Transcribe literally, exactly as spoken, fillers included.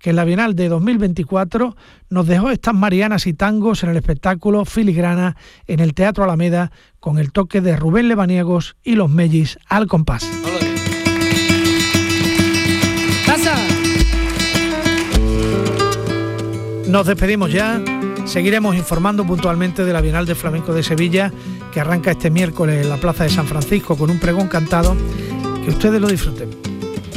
que en la Bienal de dos mil veinticuatro nos dejó estas marianas y tangos en el espectáculo Filigrana en el Teatro Alameda, con el toque de Rubén Lebaniegos y los Mellis al compás. ¡Pasa! Nos despedimos ya. Seguiremos informando puntualmente de la Bienal de Flamenco de Sevilla, que arranca este miércoles en la Plaza de San Francisco con un pregón cantado. Que ustedes lo disfruten.